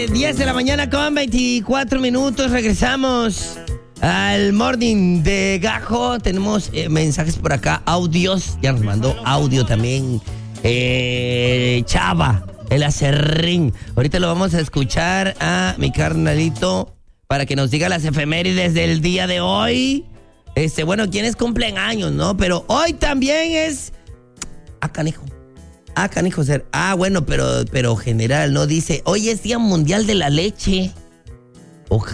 10 de la mañana con 24 minutos. Regresamos al morning de Gajo. Tenemos mensajes por acá, audios. Ya nos mandó audio también Chava, el acerrín. Ahorita lo vamos a escuchar a mi carnalito para que nos diga las efemérides del día de hoy. Bueno, quienes cumplen años, ¿no? Pero hoy también es... canijo, ser. Bueno, pero general, ¿no? Dice, hoy es Día Mundial de la Leche. Ok.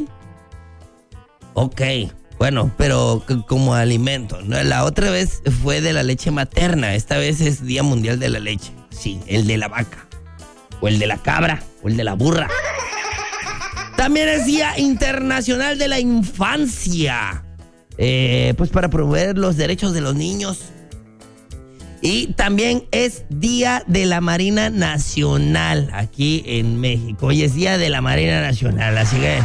Bueno, pero como alimento, ¿no? La otra vez fue de la leche materna. Esta vez es Día Mundial de la Leche. Sí, el de la vaca. O el de la cabra. O el de la burra. También es Día Internacional de la Infancia. Pues para promover los derechos de los niños. Y también es Día de la Marina Nacional aquí en México. Hoy es Día de la Marina Nacional, así que...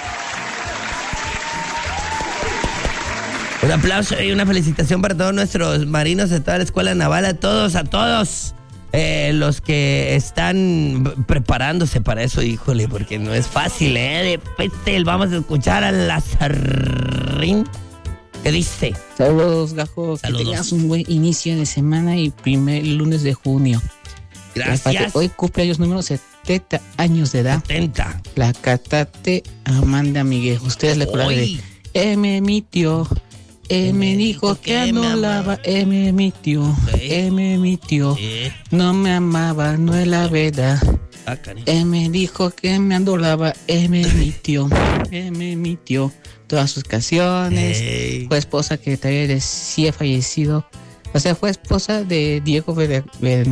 un aplauso y una felicitación para todos nuestros marinos de toda la Escuela Naval, a todos los que están preparándose para eso, híjole, porque no es fácil, Después vamos a escuchar a Lazarín. ¿Qué dice? Saludos, Gajo. Saludos. Que tengas un buen inicio de semana y primer lunes de junio. Gracias. Hoy cumpleaños número 70 años de edad. 70. La catate Amanda Miguel. Ustedes le acuerdan de mi tío. Me dijo que no lava. Mi tío. Mi tío. No me amaba, no es la verdad. Me dijo que me andolaba. Mi tío. Mi tío. Todas sus canciones. Fue esposa que también sí ha fallecido. O sea, fue esposa de Diego Verdaguer.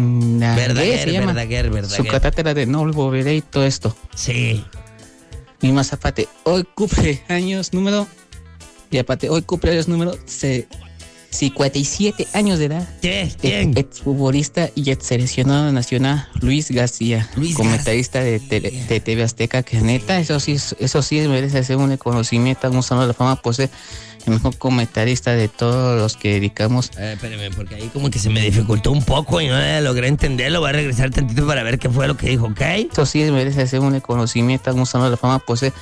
Su catate era de No Volveré y todo esto. Sí. Mi Mazapate. Hoy cumple años número 57 años de edad. ¿Quién? Exfutbolista y ex seleccionado nacional Luis García, comentarista de TV Azteca, que neta, eso sí merece hacer un reconocimiento, un saludo a la fama por ser el mejor comentarista de todos los que dedicamos. Espérame, porque ahí como que se me dificultó un poco y no logré entenderlo. Voy a regresar tantito para ver qué fue lo que dijo, ¿ok? Eso sí merece hacer un reconocimiento, un saludo a la fama por ser...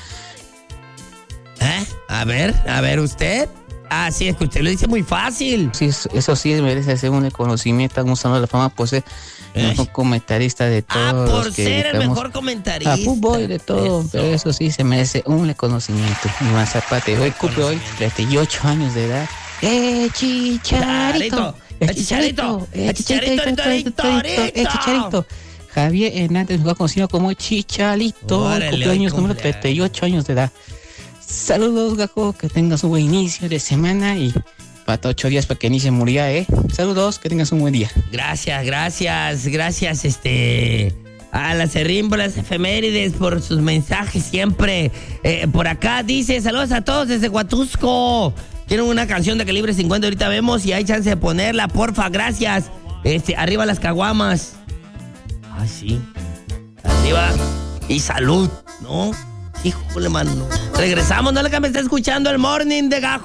A ver, ¿usted? Sí, es que usted lo dice muy fácil. Sí, eso sí merece hacer un reconocimiento, un saludo a la fama por ser el mejor comentarista de todos por los que ser dedicamos el mejor comentarista. A fútbol y de todo, pero eso sí se merece un reconocimiento. Mi Mazapate, hoy cumple 38 años de edad. Chicharito. Chicharito. Javier Hernández, mejor conocido como Chicharito. Cumpleaños número 38 años de edad. Saludos, Gajo, que tengas un buen inicio de semana y falta 8 días para que inicie Moría, Saludos, que tengas un buen día. Gracias, a la Cerrín por las efemérides, por sus mensajes siempre. Por acá dice, saludos a todos desde Huatusco. Tienen una canción de calibre 50, ahorita vemos si hay chance de ponerla, porfa, gracias. Arriba las caguamas. Sí. Arriba y salud, ¿no? Híjole, mano. Regresamos, no le que me está escuchando el morning de Gajo.